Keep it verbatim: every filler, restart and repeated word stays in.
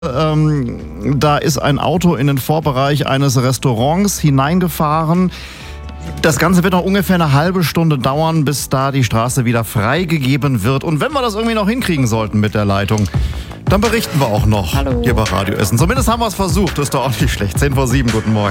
Ähm, da ist ein Auto in den Vorbereich eines Restaurants hineingefahren. Das Ganze wird noch ungefähr eine halbe Stunde dauern, bis da die Straße wieder freigegeben wird. Und wenn wir das irgendwie noch hinkriegen sollten mit der Leitung, dann berichten wir auch noch Hallo. hier bei Radio Essen. Zumindest haben wir es versucht, ist doch auch nicht schlecht. zehn vor sieben, guten Morgen.